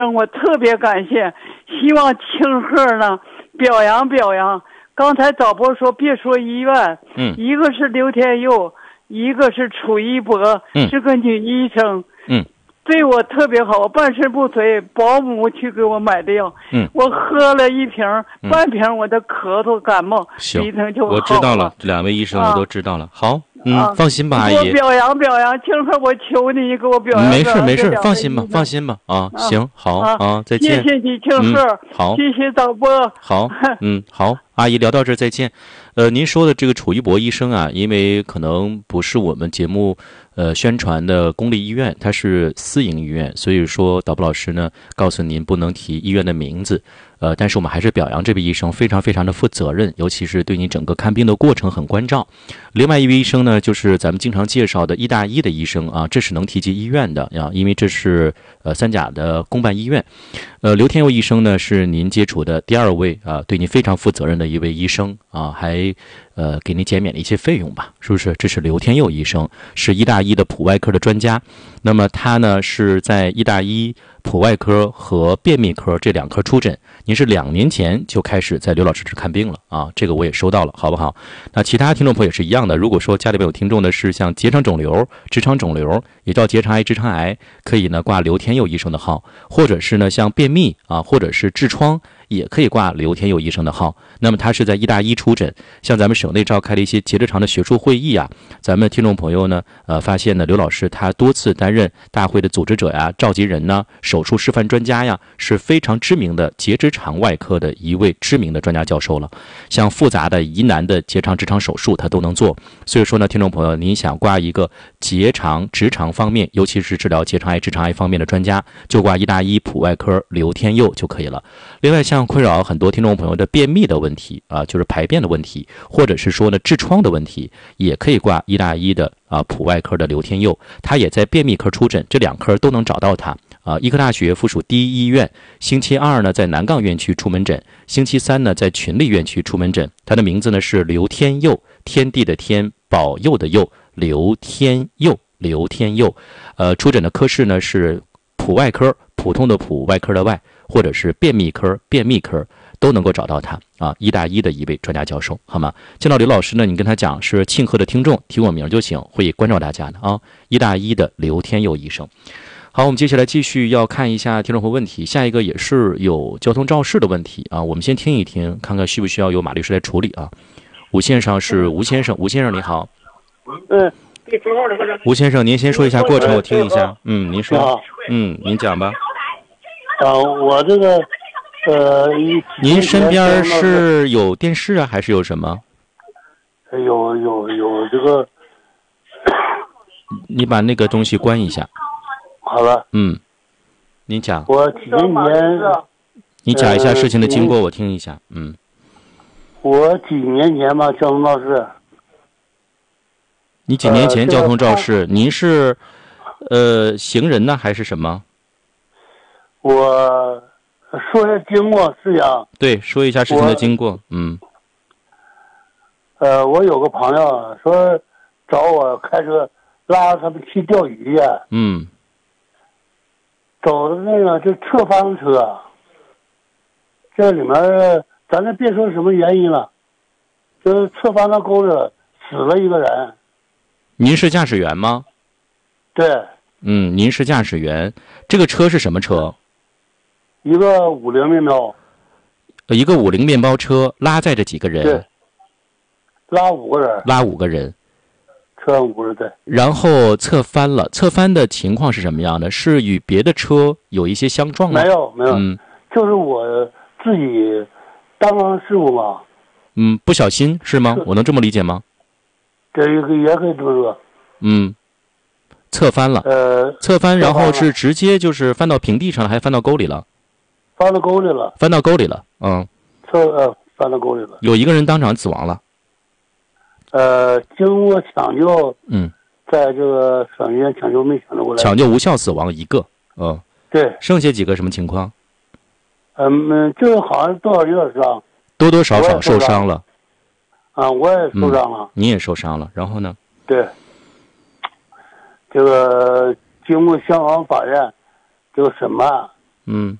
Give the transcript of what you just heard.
我特别感谢，希望庆贺呢表扬表扬。刚才导播说别说医院，一个是刘天佑，一个是楚一博，是个女医生，对我特别好，我半身不遂，保姆去给我买的药，我喝了一瓶半瓶，我的咳嗽感冒鼻疼就好了。 我知道了，这两位医生我都知道了。好，放心吧，阿姨。 给我表扬表扬，庆贺，我求你给我表扬。 没事，放心吧啊，行，好啊，再见。 谢谢你，庆贺， 好， 谢谢导播。 好，好，阿姨聊到这儿再见。您说的这个楚一博医生啊，因为可能不是我们节目宣传的公立医院，它是私营医院，所以说导播老师呢告诉您不能提医院的名字。但是我们还是表扬这位医生非常非常的负责任，尤其是对你整个看病的过程很关照。另外一位医生呢，就是咱们经常介绍的医大医的医生啊，这是能提及医院的啊，因为这是三甲的公办医院。刘天佑医生呢是您接触的第二位啊，对您非常负责任的一位医生啊，还给您减免了一些费用吧，是不是？这是刘天佑医生，是医大医的普外科的专家。那么他呢是在医大医普外科和便秘科这两科出诊。您是2年前就开始在刘老师这看病了啊，这个我也收到了，好不好？那其他听众朋友也是一样的，如果说家里边有听众的是像结肠肿瘤、直肠肿瘤，也叫结肠癌、直肠癌，可以呢挂刘天佑医生的号，或者是呢像便秘啊，或者是痔疮，也可以挂刘天佑医生的号。那么他是在医大医出诊，像咱们省内召开了一些结直肠的学术会议啊，咱们听众朋友呢发现呢刘老师他多次担任大会的组织者呀、召集人呢、手术示范专家呀，是非常知名的结直肠外科的一位知名的专家教授了。像复杂的疑难的结肠直肠手术他都能做，所以说呢听众朋友，您想挂一个结肠直肠方面，尤其是治疗结肠癌、直肠癌方面的专家，就挂医大医普外科刘天佑就可以了。另外像困扰很多听众朋友的便秘的问题啊，就是排便的问题，或者是说呢痔疮的问题，也可以挂医大医的普外科的刘天佑，他也在便秘科出诊，这两科都能找到他医科大学附属第一医院，星期二呢在南岗院区出门诊，星期三呢在群力院区出门诊。他的名字呢是刘天佑，天地的天，保佑的佑，刘天佑。出诊的科室呢是普外科，普通的普，外科的外，或者是便秘科，便秘科都能够找到他啊，医大医的一位专家教授，好吗？见到刘老师呢，你跟他讲是庆贺的听众，提我名就行，会关照大家的啊。医大医的刘天佑医生。好，我们接下来继续要看一下听众朋友问题，下一个也是有交通肇事的问题啊，我们先听一听，看看需不需要由马律师来处理啊。吴先生是吴先生，吴先生你好。吴先生，您先说一下过程，我听一下。您说。您讲吧。 我这个您身边是有电视啊，还是有什么？ 有这个。 你把那个东西关一下。 好了。 您讲。 我几年。 你讲一下事情的经过，我听一下。 我几年前吧，交通肇事。 你几年前交通肇事？您是行人呢，还是什么？ 我说一下经过是呀。 对，说一下事情的经过。 我有个朋友说找我开车拉他们去钓鱼去。走的那个就侧方车，这里面咱这别说什么原因了，就是侧方的沟里死了一个人。 您是驾驶员吗？ 对。 您是驾驶员。这个车是什么车？ 一个50面包。 一个50面包车拉载着几个人？ 对，拉5个人。 拉5个人。 车上5人，对。然后侧翻了，侧翻的情况是什么样的？是与别的车有一些相撞吗？ 没有，就是我自己当场事故嘛。 不小心是吗？我能这么理解吗？ 这也可以这么说。 侧翻了。侧翻，然后是直接就是翻到平地上了，还翻到沟里了？ 翻到沟里了。 翻到沟里了。 翻到沟里了。 有一个人当场死亡了。 经过抢救，在这个省医院抢救没抢救过来。 抢救无效死亡一个。 对。 剩下几个什么情况？ 就是好像多少有点伤。 多少受伤了。 我也受伤了。 你也受伤了，然后呢？ 对。这个经过香港法院这个审判， 嗯。